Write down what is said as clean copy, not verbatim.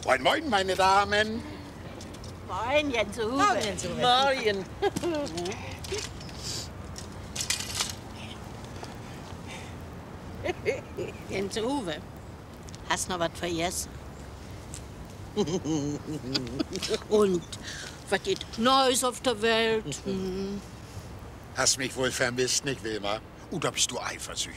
Moin, moin, meine Damen. Moin, Jens Uwe. Moin, Jens Uwe. Moin. Jens Uwe, hast noch was vergessen? Und was geht Neues auf der Welt? Hast mich wohl vermisst, nicht, Wilma? Da bist du eifersüchtig.